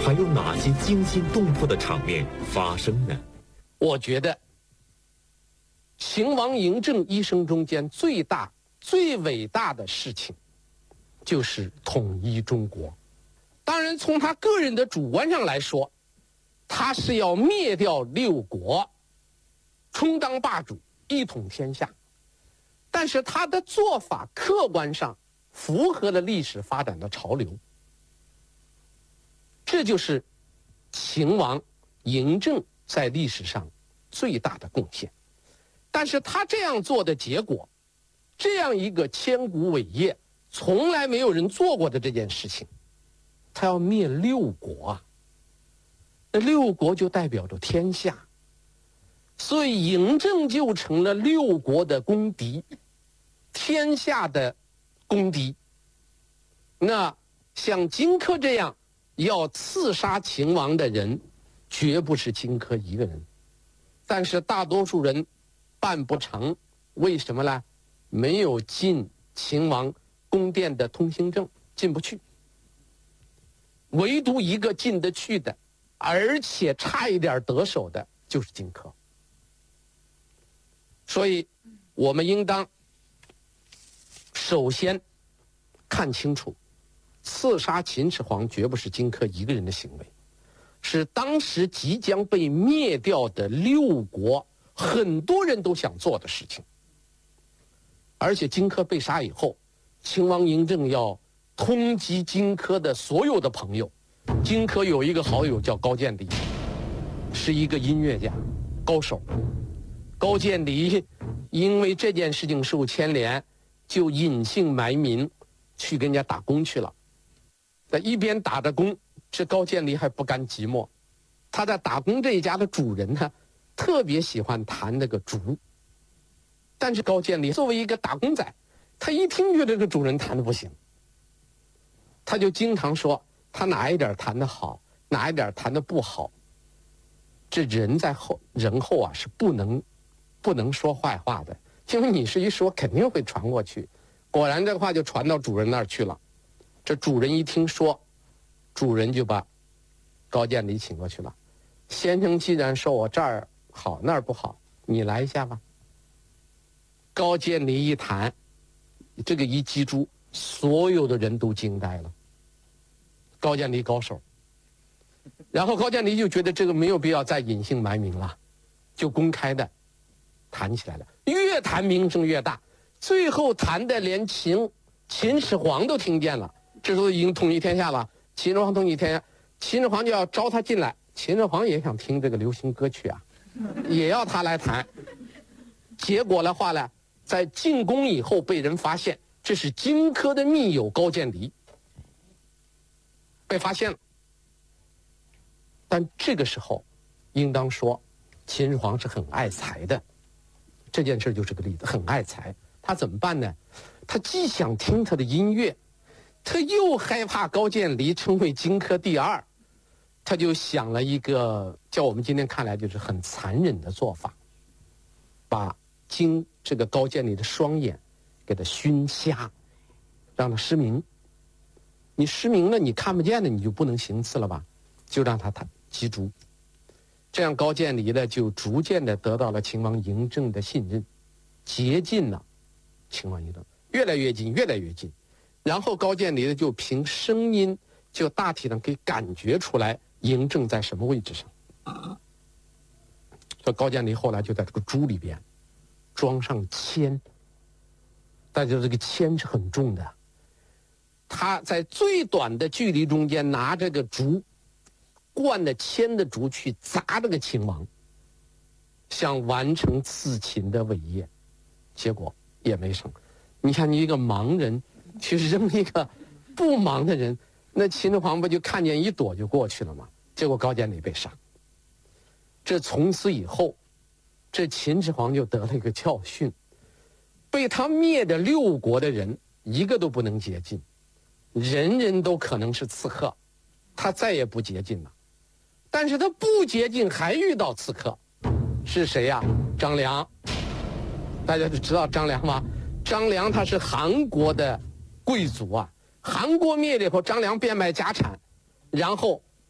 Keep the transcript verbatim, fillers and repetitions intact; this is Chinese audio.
还有哪些惊心动魄的场面发生呢？ 我觉得秦王嬴政一生中间最大最伟大的事情就是统一中国。当然从他个人的主观上来说，他是要灭掉六国，充当霸主，一统天下。但是他的做法客观上符合了历史发展的潮流，这就是秦王嬴政在历史上最大的贡献。但是他这样做的结果，这样一个千古伟业，从来没有人做过的这件事情，他要灭六国啊！那六国就代表着天下，所以嬴政就成了六国的公敌，天下的公敌。那像荆轲这样要刺杀秦王的人，绝不是荆轲一个人，但是大多数人办不成，为什么呢？没有进秦王宫殿的通行证，进不去。唯独一个进得去的，而且差一点得手的，就是荆轲。所以我们应当首先看清楚，刺杀秦始皇绝不是荆轲一个人的行为，是当时即将被灭掉的六国很多人都想做的事情。而且荆轲被杀以后，秦王嬴政要通缉荆轲的所有的朋友。荆轲有一个好友叫高渐离，是一个音乐家高手。高渐离因为这件事情受牵连，就隐姓埋名去跟人家打工去了。在一边打着工，这高渐离还不甘寂寞，他在打工这一家的主人呢，特别喜欢弹那个竹。但是高渐离作为一个打工仔，他一听觉得这个主人弹的不行，他就经常说他哪一点弹得好，哪一点弹得不好。这人在后人后啊是不能不能说坏话的，因为你是一说肯定会传过去。果然这话就传到主人那儿去了。这主人一听说，主人就把高渐离请过去了。先生既然说我这儿好那儿不好，你来一下吧。高渐离一弹，这个一击出，所有的人都惊呆了。高渐离高手，然后高渐离就觉得这个没有必要再隐姓埋名了，就公开的弹起来了，越弹名声越大，最后弹的连秦秦始皇都听见了。这时候已经统一天下了，秦始皇统一天下，秦始皇就要招他进来。秦始皇也想听这个流行歌曲啊，也要他来弹。结果的话呢，在进宫以后被人发现，这是荆轲的密友高渐离，被发现了。但这个时候应当说秦始皇是很爱财的，这件事就是个例子，很爱财。他怎么办呢？他既想听他的音乐，他又害怕高渐离成为荆轲第二，他就想了一个叫我们今天看来就是很残忍的做法，把荆这个高渐离的双眼给他熏瞎，让他失明。你失明了，你看不见的，你就不能行刺了吧？就让他他击竹。这样高渐离呢，就逐渐的得到了秦王嬴政的信任，接近了秦王嬴政，越来越近，越来越近。然后高渐离呢，就凭声音，就大体上可以感觉出来嬴政在什么位置上。所以高渐离后来就在这个竹里边装上铅，大家知道这个铅是很重的。他在最短的距离中间拿这个竹，灌了铅的竹去砸这个秦王，想完成刺秦的伟业，结果也没成。你看，你一个盲人去扔一个不盲的人，那秦始皇不就看见一躲就过去了吗？结果高渐离被杀。这从此以后，这秦始皇就得了一个教训，被他灭的六国的人一个都不能接近，人人都可能是刺客，他再也不接近了。但是他不接近还遇到刺客，是谁呀？张良。大家就知道张良吗？张良他是韩国的贵族啊，韩国灭了以后，张良变卖家产，然后